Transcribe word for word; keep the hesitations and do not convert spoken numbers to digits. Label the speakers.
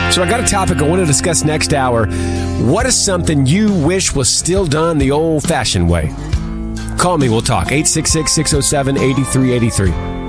Speaker 1: So I got a topic I want to discuss next hour. What is something you wish was still done the old-fashioned way? Call me. We'll talk. eight six six, six oh seven, eight three eight three.